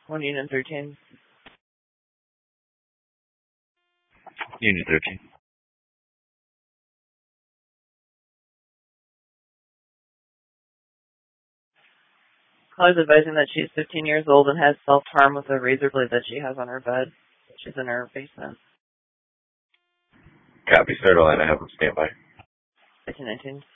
1 Unit 13. Unit 13. Caller's advising that she's 15 years old and has self-harm with a razor blade that she has on her bed. She's in her basement. Copy, start a line. I have them stand by. 1919.